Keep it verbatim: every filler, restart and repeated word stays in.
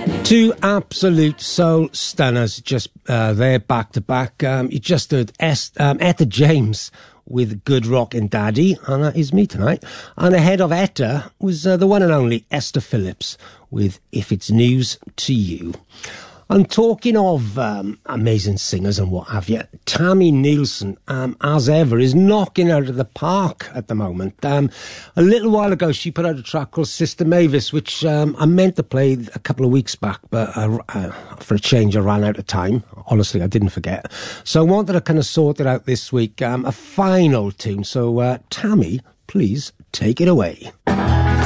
Two absolute soul stunners just uh, there back to back. Um, you just heard Est- um, Etta James with Good Rockin' Daddy, and that is me tonight. And ahead of Etta was uh, the one and only Esther Phillips with If It's News to You. And talking of um, amazing singers and what have you, Tammy Nielsen, um, as ever, is knocking out of the park at the moment. Um, a little while ago, she put out a track called Sister Mavis, which um, I meant to play a couple of weeks back, but I, uh, for a change, I ran out of time. Honestly, I didn't forget. So I wanted to kind of sort it out this week. Um, a fine old tune. So, uh, Tammy, please take it away.